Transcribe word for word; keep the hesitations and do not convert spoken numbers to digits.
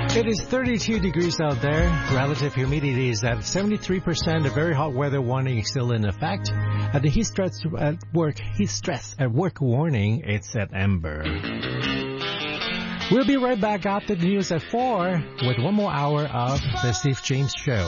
It is thirty-two degrees out there. Relative humidity is at seventy-three percent. A very hot weather warning is still in effect. At the heat stress at work, heat stress at work warning, it's at amber. We'll be right back after the news at four with one more hour of the Steve James Show.